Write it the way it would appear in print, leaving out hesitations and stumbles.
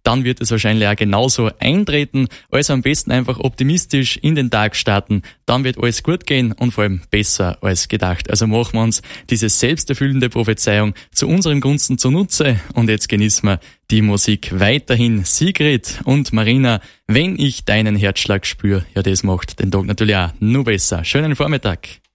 dann wird es wahrscheinlich auch genauso eintreten. Also am besten einfach optimistisch in den Tag starten, dann wird alles gut gehen und vor allem besser als gedacht. Also machen wir uns diese selbsterfüllende Prophezeiung zu unserem Gunsten zunutze und jetzt genießen wir die Musik weiterhin. Sigrid und Marina, wenn ich deinen Herzschlag spüre, ja, das macht den Tag natürlich auch nur besser. Schönen Vormittag.